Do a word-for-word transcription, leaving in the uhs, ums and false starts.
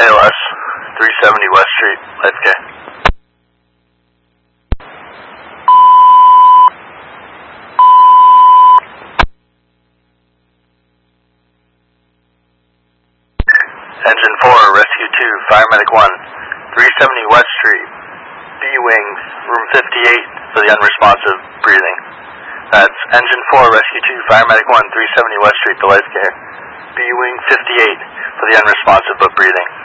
A L S, three seventy West Street, Lights K. Engine four, Rescue two, Fire Medic one, three seventy West Street, B Wings, room fifty-eight for the unresponsive breathing. That's Engine four, Rescue two, Fire Medic one, three seventy West Street, the Lights K. B Wing fifty-eight for the unresponsive but breathing.